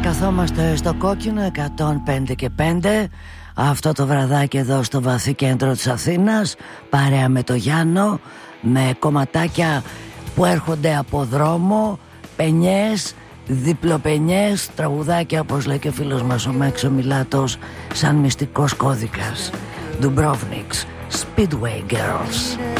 Καθόμαστε στο κόκκινο 105 και 5 αυτό το βραδάκι εδώ στο βαθύ κέντρο της Αθήνας, παρέα με το Γιάννο, με κομματάκια που έρχονται από δρόμο, πενιές, διπλοπενιές, τραγουδάκια όπως λέει και ο φίλος μας ο Μέξο Μιλάτος, σαν μυστικός κώδικας. Dubrovnik's Speedway Girls.